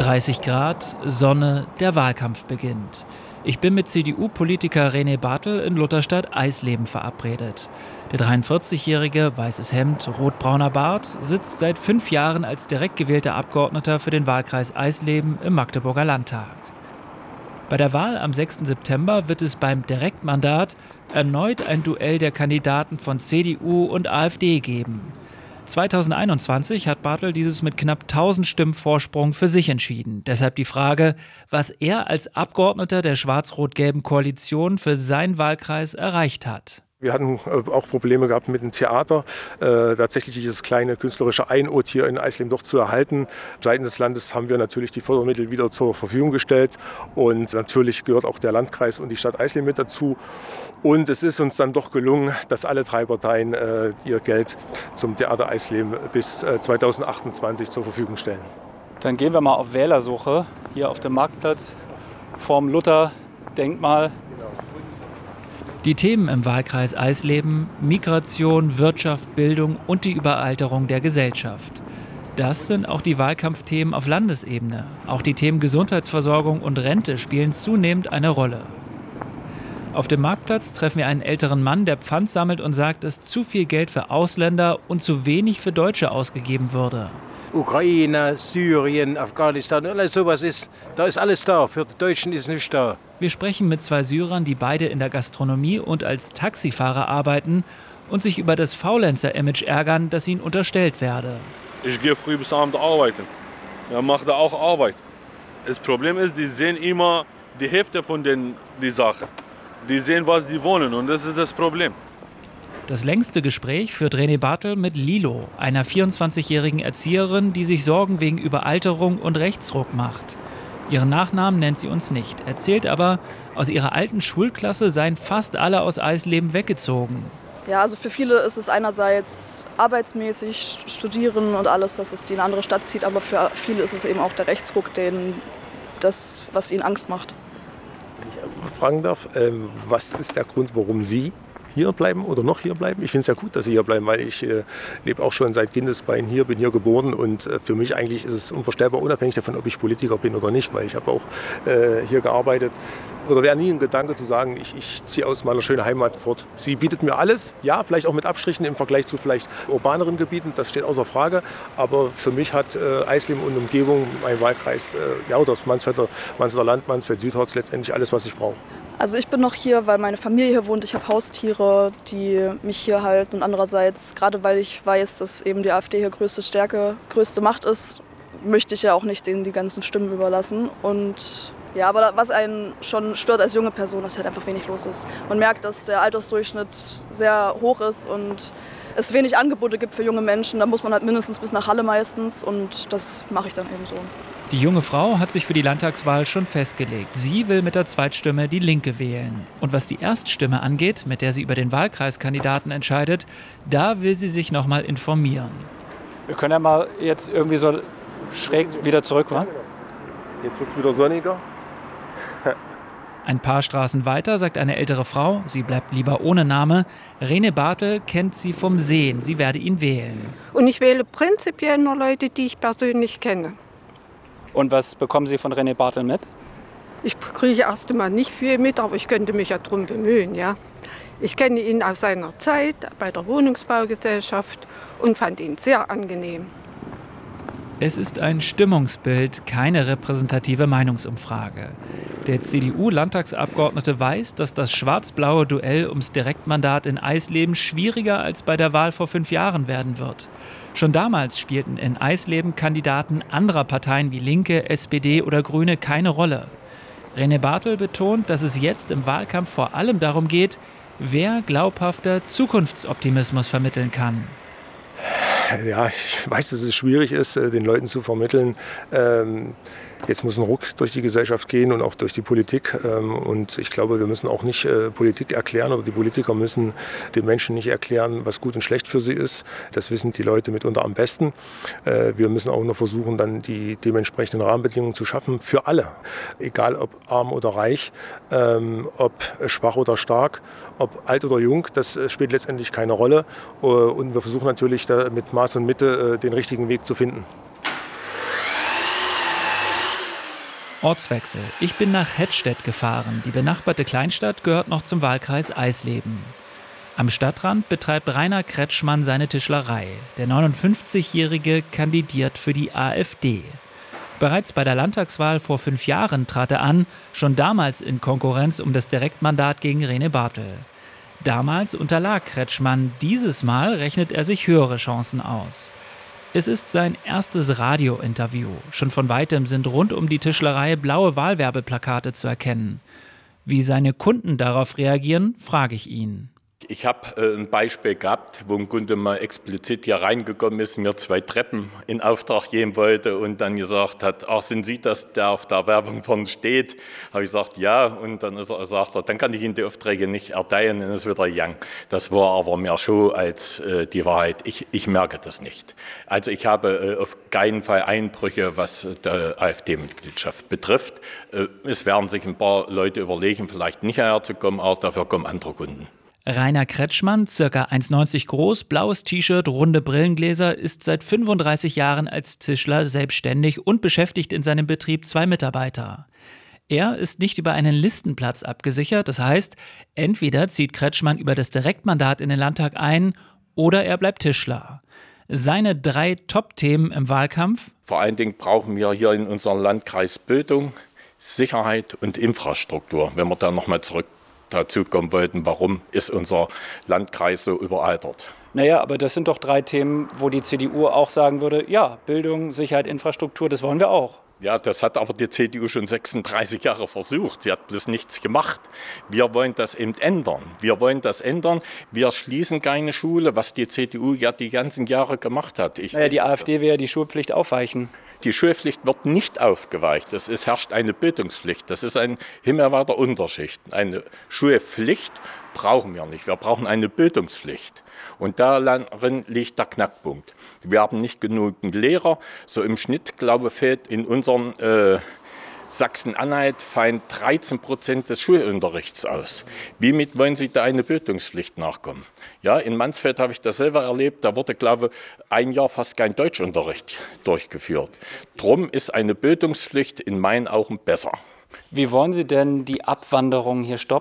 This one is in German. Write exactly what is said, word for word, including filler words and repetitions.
dreißig Grad, Sonne, der Wahlkampf beginnt. Ich bin mit C D U-Politiker René Bartel in Lutherstadt Eisleben verabredet. Der dreiundvierzigjährige, weißes Hemd, rotbrauner Bart, sitzt seit fünf Jahren als direkt gewählter Abgeordneter für den Wahlkreis Eisleben im Magdeburger Landtag. Bei der Wahl am sechsten September wird es beim Direktmandat erneut ein Duell der Kandidaten von C D U und AfD geben. zweitausendeinundzwanzig hat Bartel dieses mit knapp tausend Stimmen Vorsprung für sich entschieden. Deshalb die Frage, was er als Abgeordneter der schwarz-rot-gelben Koalition für seinen Wahlkreis erreicht hat. Wir hatten auch Probleme gehabt mit dem Theater, äh, tatsächlich dieses kleine künstlerische Einod hier in Eisleben doch zu erhalten. Seitens des Landes haben wir natürlich die Fördermittel wieder zur Verfügung gestellt und natürlich gehört auch der Landkreis und die Stadt Eisleben mit dazu. Und es ist uns dann doch gelungen, dass alle drei Parteien äh, ihr Geld zum Theater Eisleben bis äh, zweitausendachtundzwanzig zur Verfügung stellen. Dann gehen wir mal auf Wählersuche hier auf dem Marktplatz vorm Luther-Denkmal. Die Themen im Wahlkreis Eisleben: Migration, Wirtschaft, Bildung und die Überalterung der Gesellschaft. Das sind auch die Wahlkampfthemen auf Landesebene. Auch die Themen Gesundheitsversorgung und Rente spielen zunehmend eine Rolle. Auf dem Marktplatz treffen wir einen älteren Mann, der Pfand sammelt und sagt, dass zu viel Geld für Ausländer und zu wenig für Deutsche ausgegeben würde. Ukraine, Syrien, Afghanistan, alles sowas ist, da ist alles da. Für die Deutschen ist nichts da. Wir sprechen mit zwei Syrern, die beide in der Gastronomie und als Taxifahrer arbeiten und sich über das Faulenzer-Image ärgern, das ihnen unterstellt werde. Ich gehe früh bis abends arbeiten. Ja, mache da auch Arbeit. Das Problem ist, die sehen immer die Hälfte von den die Sache. Die sehen, was die wollen, und das ist das Problem. Das längste Gespräch führt René Bartel mit Lilo, einer vierundzwanzigjährigen Erzieherin, die sich Sorgen wegen Überalterung und Rechtsruck macht. Ihren Nachnamen nennt sie uns nicht, erzählt aber, aus ihrer alten Schulklasse seien fast alle aus Eisleben weggezogen. Ja, also für viele ist es einerseits arbeitsmäßig, studieren und alles, dass es die in eine andere Stadt zieht, aber für viele ist es eben auch der Rechtsruck, den, das, was ihnen Angst macht. Wenn ich fragen darf, ähm, was ist der Grund, warum Sie hier bleiben oder noch hier bleiben? Ich finde es ja gut, dass Sie hier bleiben, weil ich äh, lebe auch schon seit Kindesbeinen hier, bin hier geboren, und äh, für mich eigentlich ist es unvorstellbar, unabhängig davon, ob ich Politiker bin oder nicht, weil ich habe auch äh, hier gearbeitet. Oder wäre nie ein Gedanke zu sagen, ich, ich ziehe aus meiner schönen Heimat fort. Sie bietet mir alles, ja, vielleicht auch mit Abstrichen im Vergleich zu vielleicht urbaneren Gebieten, das steht außer Frage. Aber für mich hat äh, Eisleben und Umgebung, mein Wahlkreis, äh, ja, oder das Mansfelder, Mansfelder Land, Mansfeld-Südharz, letztendlich alles, was ich brauche. Also ich bin noch hier, weil meine Familie hier wohnt. Ich habe Haustiere, die mich hier halten. Und andererseits, gerade weil ich weiß, dass eben die AfD hier größte Stärke, größte Macht ist, möchte ich ja auch nicht denen die ganzen Stimmen überlassen. Und ja, aber was einen schon stört als junge Person, dass halt einfach wenig los ist. Man merkt, dass der Altersdurchschnitt sehr hoch ist und es wenig Angebote gibt für junge Menschen. Da muss man halt mindestens bis nach Halle meistens, und das mache ich dann eben so. Die junge Frau hat sich für die Landtagswahl schon festgelegt. Sie will mit der Zweitstimme die Linke wählen. Und was die Erststimme angeht, mit der sie über den Wahlkreiskandidaten entscheidet, da will sie sich noch mal informieren. Wir können ja mal jetzt irgendwie so schräg wieder zurück, wa? Jetzt wird es wieder sonniger. Ein paar Straßen weiter sagt eine ältere Frau, sie bleibt lieber ohne Name, René Bartel kennt sie vom Sehen, sie werde ihn wählen. Und ich wähle prinzipiell nur Leute, die ich persönlich kenne. Und was bekommen Sie von René Bartel mit? Ich kriege erst einmal nicht viel mit, aber ich könnte mich ja drum bemühen. Ja. Ich kenne ihn aus seiner Zeit bei der Wohnungsbaugesellschaft und fand ihn sehr angenehm. Es ist ein Stimmungsbild, keine repräsentative Meinungsumfrage. Der C D U-Landtagsabgeordnete weiß, dass das schwarz-blaue Duell ums Direktmandat in Eisleben schwieriger als bei der Wahl vor fünf Jahren werden wird. Schon damals spielten in Eisleben Kandidaten anderer Parteien wie Linke, S P D oder Grüne keine Rolle. René Bartel betont, dass es jetzt im Wahlkampf vor allem darum geht, wer glaubhafter Zukunftsoptimismus vermitteln kann. Ja, ich weiß, dass es schwierig ist, den Leuten zu vermitteln. Ähm Jetzt muss ein Ruck durch die Gesellschaft gehen und auch durch die Politik. Und ich glaube, wir müssen auch nicht Politik erklären, oder die Politiker müssen den Menschen nicht erklären, was gut und schlecht für sie ist. Das wissen die Leute mitunter am besten. Wir müssen auch nur versuchen, dann die dementsprechenden Rahmenbedingungen zu schaffen für alle. Egal ob arm oder reich, ob schwach oder stark, ob alt oder jung, das spielt letztendlich keine Rolle. Und wir versuchen natürlich da mit Maß und Mitte den richtigen Weg zu finden. Ortswechsel. Ich bin nach Hettstedt gefahren. Die benachbarte Kleinstadt gehört noch zum Wahlkreis Eisleben. Am Stadtrand betreibt Rainer Kretschmann seine Tischlerei. Der neunundfünfzigjährige kandidiert für die AfD. Bereits bei der Landtagswahl vor fünf Jahren trat er an, schon damals in Konkurrenz um das Direktmandat gegen Rene Bartel. Damals unterlag Kretschmann, dieses Mal rechnet er sich höhere Chancen aus. Es ist sein erstes Radiointerview. Schon von weitem sind rund um die Tischlerei blaue Wahlwerbeplakate zu erkennen. Wie seine Kunden darauf reagieren, frage ich ihn. Ich habe äh, ein Beispiel gehabt, wo ein Kunde mal explizit hier reingekommen ist, mir zwei Treppen in Auftrag geben wollte und dann gesagt hat, ach, sind Sie das, der auf der Werbung vorne steht? Habe ich gesagt, ja, und dann ist er, sagt er, dann kann ich Ihnen die Aufträge nicht erteilen, dann ist wieder Young. Das war aber mehr Show als äh, die Wahrheit. Ich, ich merke das nicht. Also ich habe äh, auf keinen Fall Einbrüche, was die AfD-Mitgliedschaft betrifft. Äh, es werden sich ein paar Leute überlegen, vielleicht nicht hierher zu kommen, aber dafür kommen andere Kunden. Rainer Kretschmann, circa eins neunzig groß, blaues T-Shirt, runde Brillengläser, ist seit fünfunddreißig Jahren als Tischler selbstständig und beschäftigt in seinem Betrieb zwei Mitarbeiter. Er ist nicht über einen Listenplatz abgesichert, das heißt, entweder zieht Kretschmann über das Direktmandat in den Landtag ein oder er bleibt Tischler. Seine drei Top-Themen im Wahlkampf? Vor allen Dingen brauchen wir hier in unserem Landkreis Bildung, Sicherheit und Infrastruktur, wenn wir da nochmal zurück dazu kommen wollten, warum ist unser Landkreis so überaltert. Naja, aber das sind doch drei Themen, wo die C D U auch sagen würde, ja, Bildung, Sicherheit, Infrastruktur, das wollen wir auch. Ja, das hat aber die C D U schon sechsunddreißig Jahre versucht. Sie hat bloß nichts gemacht. Wir wollen das eben ändern. Wir wollen das ändern. Wir schließen keine Schule, was die C D U ja die ganzen Jahre gemacht hat. Ich naja, die AfD will ja die Schulpflicht aufweichen. Die Schulpflicht wird nicht aufgeweicht. Es herrscht eine Bildungspflicht. Das ist ein himmelweiter Unterschied. Eine Schulpflicht brauchen wir nicht. Wir brauchen eine Bildungspflicht. Und darin liegt der Knackpunkt. Wir haben nicht genügend Lehrer. So im Schnitt, glaube ich, fehlt in unseren äh, Sachsen-Anhalt fallen dreizehn Prozent des Schulunterrichts aus. Wie mit wollen Sie da eine Bildungspflicht nachkommen? Ja, in Mansfeld habe ich das selber erlebt. Da wurde, glaube ich, ein Jahr fast kein Deutschunterricht durchgeführt. Drum ist eine Bildungspflicht in meinen Augen besser. Wie wollen Sie denn die Abwanderung hier stoppen?